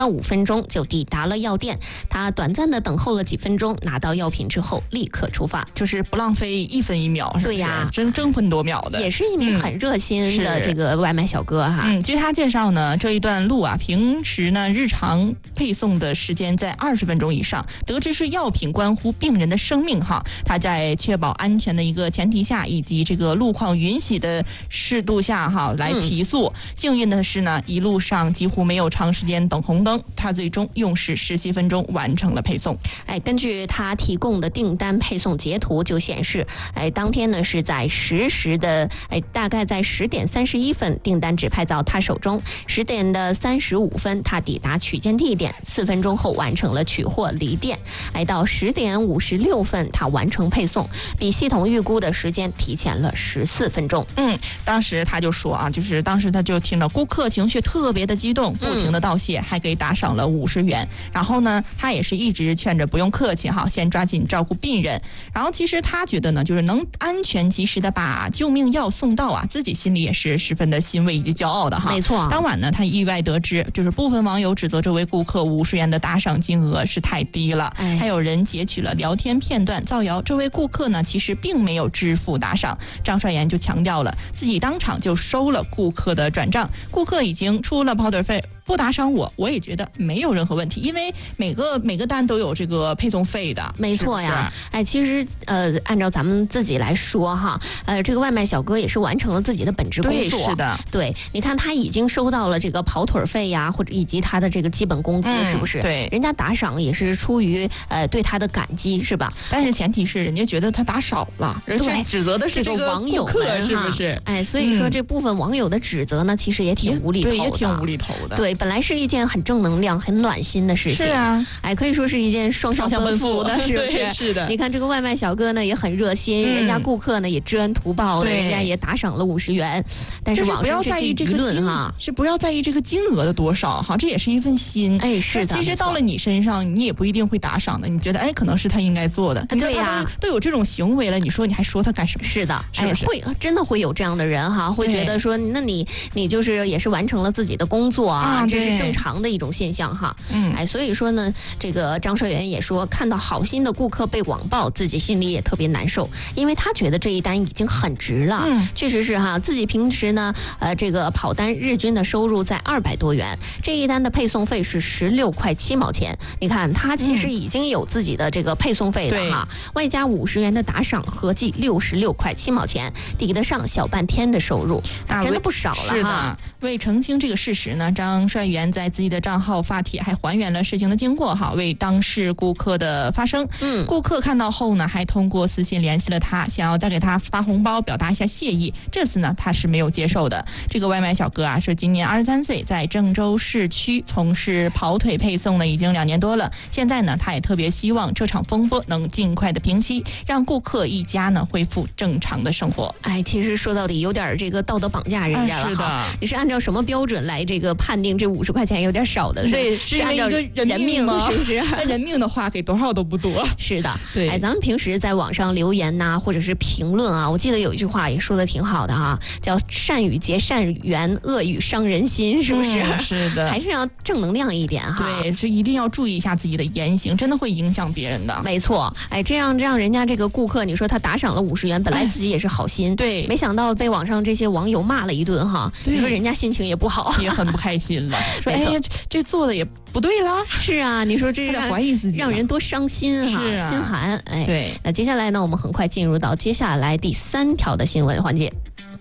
5分钟就抵达了药店，他短暂的等候了几分钟，拿到药品之后立刻出发， 就是不浪费1分1秒，是不是？ 对呀， 争分夺秒的， 也是一名很热心的这个外卖小哥哈。 据他介绍呢，这一段路啊，平时呢日常配送的时间在20分钟以上，得知是药品关乎病人的生命哈，他在确保安全的一个前提下，以及这个路况允许的适度下哈，来提速。幸运的是呢，一路上几乎没有长时间等红灯，他最终用时17分钟完成了配送。 根据他提供的订单配送截图就显示，当天呢是在10时的，大概在10点31分，订单指派到他手中，10点的35分，他抵达取件地点，4分钟后完成了取货离店，到10点56分，他完成配送，比系统预估的时间提前了14分钟。 当时他就说啊，就是当时他就听了顾客情绪特别的激动，不停的道谢，还给打赏了50元。然后呢，他也是一直劝着不用客气哈，先抓紧照顾病人。然后其实他觉得呢，就是能安全及时的把救命药送到啊，自己心里也是十分的欣慰以及骄傲的哈。 没错。 当晚呢，他意外得知，就是部分网友指责这位顾客50元的打赏金额是太低了，还有人截取了聊天片段造谣这位顾客呢其实并没有支付打赏。张帅元就强调了，自己当场就收了顾客的转账，顾客已经出了跑腿费，不打赏我也觉得没有任何问题，因为每个单都有这个配送费的。 没错呀，其实按照咱们自己来说哈，这个外卖小哥也是完成了自己的本职工作。 对，是的。 对，你看他已经收到了这个跑腿费呀，或者以及他的这个基本工资，是不是？ 对， 人家打赏也是出于对他的感激，是吧？ 但是前提是人家觉得他打少了，人家指责的是这个网友们， 是不是？ 所以说这部分网友的指责呢，其实也挺无厘头的。 对，也挺无厘头的。 对，本来是一件很正能量、很暖心的事情。 是啊， 可以说是一件双向奔赴的，是不是？ 是的。 你看这个外卖小哥呢也很热心，人家顾客呢也知恩图报的，人家也打赏了50元。但是网上这些舆论哈， 是不要在意这个金额的多少哈，这也是一份心。 是的。 其实到了你身上，你也不一定会打赏的。你觉得可能是他应该做的。 对呀， 都有这种行为了，你说你还说他干什么？ 是的， 是不是？ 会真的会有这样的人哈，会觉得说，那你就是也是完成了自己的工作啊，这是正常的一种现象哈。所以说呢，这个张帅元也说，看到好心的顾客被网暴，自己心里也特别难受，因为他觉得这一单已经很值了。确实是哈，自己平时呢，这个跑单日均的收入在200多元，这一单的配送费是16块7毛钱。你看他其实已经有自己的这个配送费了哈，外加50元的打赏，合计66块7毛钱，抵得上小半天的收入，真的不少了哈。 是的，为澄清这个事实呢，张帅元在自己的账号发帖，还还原了事情的经过哈，为当事顾客的发声。顾客看到后呢，还通过私信联系了他，想要再给他发红包，表达一下谢意。这次呢，他是没有接受的。这个外卖小哥啊，是今年23岁，在郑州市区从事跑腿配送呢，已经2年多了。现在呢，他也特别希望这场风波能尽快的平息，让顾客一家呢恢复正常的生活。 其实说到底有点这个道德绑架人家了哈。 是的。 你是按照什么标准来这个判定这50块钱有点少的？ 对， 是按照一个人命吗？ 是不是？ 人命的话，给多少都不多。 是的。 对。 咱们平时在网上留言呐，或者是评论啊，我记得有一句话也说的挺好的哈，叫善语结善缘，恶语伤人心，是不是？ 是的。 还是要正能量一点哈。 对，是一定要注意一下自己的言行，真的会影响别人的。 没错。这样让人家这个顾客，你说他打赏了50元，本来自己也是好心， 对， 没想到被网上这些网友骂了一顿哈，你说人家心情也不好， 也很不开心了。说这做的也不对了。 是啊，你说这是怀疑自己， 让人多伤心哈，心寒。 对。 那接下来呢，我们很快进入到接下来第3条的新闻环节。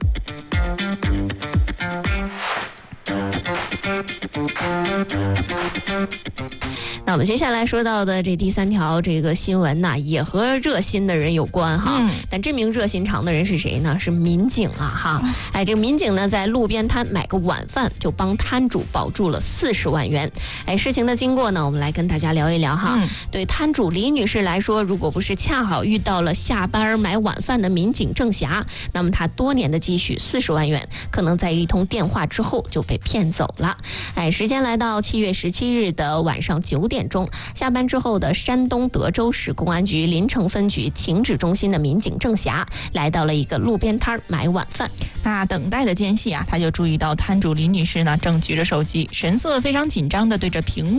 那我们接下来说到的这第3条这个新闻呢，也和热心的人有关哈。但这名热心肠的人是谁呢？是民警啊哈。这个民警呢，在路边摊买个晚饭，就帮摊主保住了40万元。事情的经过呢，我们来跟大家聊一聊哈。对摊主李女士来说，如果不是恰好遇到了下班买晚饭的民警郑霞，那么她多年的积蓄40万元，可能在一通电话之后就被骗走了。时间来到到7月17日的晚上9点钟，下班之后的山东德州市公安局临城分局情治中心的民警郑霞来到了一个路边摊买晚饭。 那等待的间隙啊，他就注意到摊主李女士呢正举着手机，神色非常紧张的对着屏幕